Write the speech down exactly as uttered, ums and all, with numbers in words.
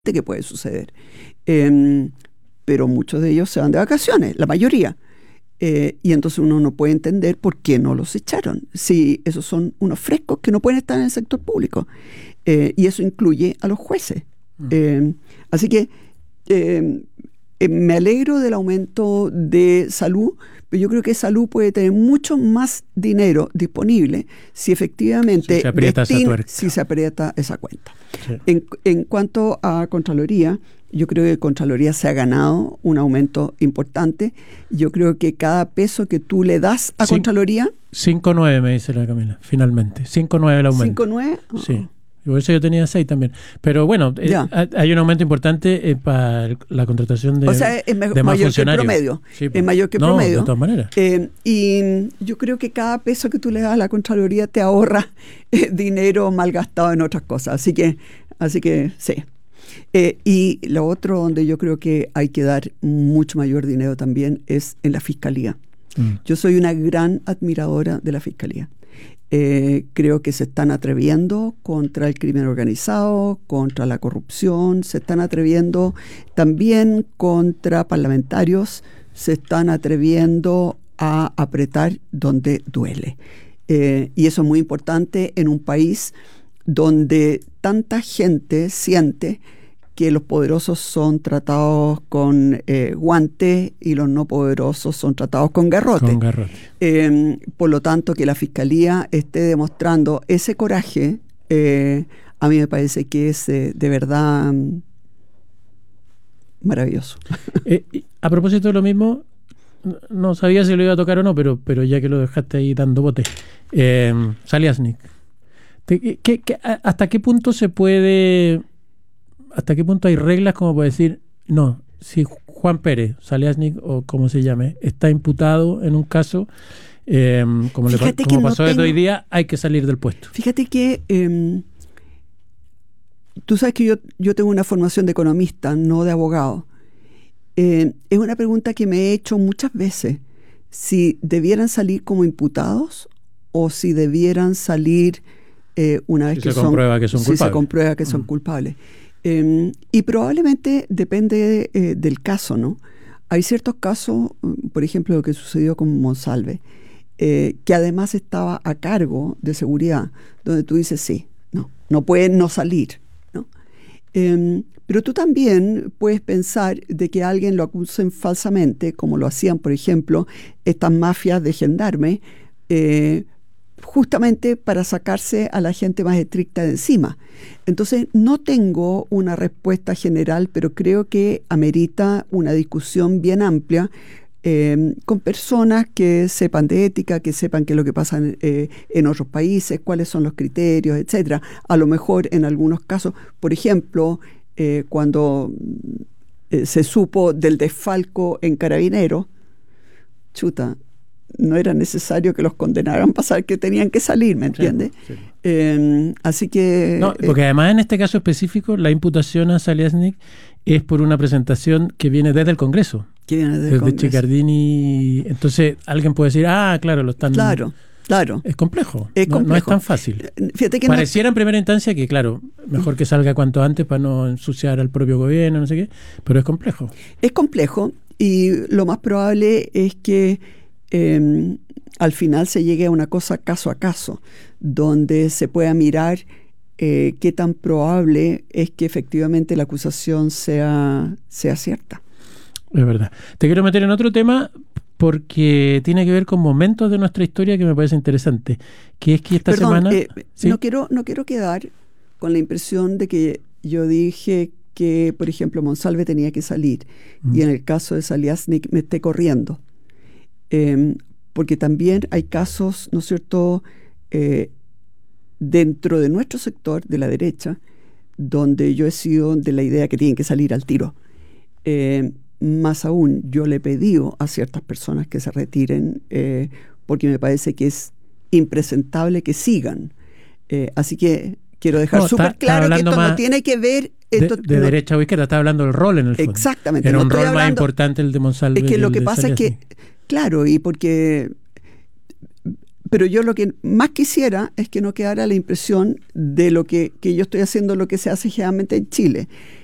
que puede suceder. Eh, pero muchos de ellos se van de vacaciones, la mayoría. Eh, y entonces uno no puede entender por qué no los echaron. Si esos son unos frescos que no pueden estar en el sector público. Eh, y eso incluye a los jueces. Mm. Eh, así que eh, eh, me alegro del aumento de salud, pero yo creo que salud puede tener mucho más dinero disponible si efectivamente si se aprieta, destina, esa, si se aprieta esa cuenta. Sí. En, en cuanto a Contraloría, yo creo que Contraloría se ha ganado un aumento importante. Yo creo que cada peso que tú le das a Cin- Contraloría... cinco nueve me dice la Camila, finalmente. cinco nueve el aumento. ¿cinco nueve? Oh. Sí. Y por eso yo tenía seis también. Pero bueno, eh, hay un aumento importante eh, para la contratación de, o sea, es me- de más mayor funcionarios. Que el promedio. Sí, es mayor que el no, promedio. De todas maneras. Eh, y yo creo que cada peso que tú le das a la Contraloría te ahorra eh, dinero malgastado en otras cosas. Así que, así que sí. Eh, y lo otro donde yo creo que hay que dar mucho mayor dinero también es en la Fiscalía. Mm. Yo soy una gran admiradora de la Fiscalía. Eh, creo que se están atreviendo contra el crimen organizado, contra la corrupción, se están atreviendo también contra parlamentarios, se están atreviendo a apretar donde duele. Eh, y eso es muy importante en un país donde tanta gente siente que los poderosos son tratados con eh, guantes y los no poderosos son tratados con garrote. Con garrote. Eh, por lo tanto, que la Fiscalía esté demostrando ese coraje, eh, a mí me parece que es eh, de verdad um, maravilloso. Eh, a propósito de lo mismo, no sabía si lo iba a tocar o no, pero, pero ya que lo dejaste ahí dando bote. Eh, Saliasnik. ¿Qué, qué, qué, ¿Hasta qué punto se puede... ¿Hasta qué punto hay reglas como para decir, no, si Juan Pérez, Saliasnik o como se llame, está imputado en un caso, eh, como, le, como no pasó tengo, de hoy día, hay que salir del puesto? Fíjate que eh, tú sabes que yo, yo tengo una formación de economista, no de abogado. Eh, es una pregunta que me he hecho muchas veces, si debieran salir como imputados o si debieran salir eh, una vez si que, se son, comprueba que son si culpables. se comprueba que son mm. culpables. Eh, y probablemente depende eh, del caso, ¿no? Hay ciertos casos, por ejemplo, lo que sucedió con Monsalve, eh, que además estaba a cargo de seguridad, donde tú dices, sí, no, no puede no salir, ¿no? Eh, pero tú también puedes pensar de que alguien lo acusen falsamente, como lo hacían, por ejemplo, estas mafias de gendarme, eh, justamente para sacarse a la gente más estricta de encima. Entonces, no tengo una respuesta general, pero creo que amerita una discusión bien amplia eh, con personas que sepan de ética, que sepan qué es lo que pasa en, eh, en otros países, cuáles son los criterios, etcétera. A lo mejor en algunos casos, por ejemplo, eh, cuando eh, se supo del desfalco en Carabineros, chuta, no era necesario que los condenaran para saber que tenían que salir, ¿me entiendes? Sí, sí. Eh, así que... No, porque eh, además en este caso específico la imputación a Saliasnik es por una presentación que viene desde el Congreso. Que viene desde, desde el Congreso. Chiccardini. Entonces alguien puede decir, ah, claro, lo están... Claro, claro. Es complejo. Es no, complejo. No es tan fácil. Fíjate que Pareciera no... en primera instancia que, claro, mejor que salga cuanto antes para no ensuciar al propio gobierno, no sé qué, pero es complejo. Es complejo y lo más probable es que Eh, al final se llegue a una cosa caso a caso, donde se pueda mirar eh, qué tan probable es que efectivamente la acusación sea, sea cierta. Es verdad. Te quiero meter en otro tema porque tiene que ver con momentos de nuestra historia que me parece interesante, que es que esta Perdón, semana... Eh, ¿sí? no, quiero, no quiero quedar con la impresión de que yo dije que, por ejemplo, Monsalve tenía que salir mm. y en el caso de Saliasnik me esté corriendo. Eh, porque también hay casos, ¿no es cierto?, eh, dentro de nuestro sector, de la derecha, donde yo he sido de la idea que tienen que salir al tiro. Eh, más aún, yo le he pedido a ciertas personas que se retiren eh, porque me parece que es impresentable que sigan. Eh, así que quiero dejar no, súper claro que esto no tiene que ver... Esto, de de no, derecha o izquierda, está hablando del rol en el fondo. Exactamente. Era no un rol hablando, más importante el de Monsalve. Es que lo que pasa Saliasnik. es que, claro, y porque... Pero yo lo que más quisiera es que no quedara la impresión de lo que, que yo estoy haciendo lo que se hace generalmente en Chile,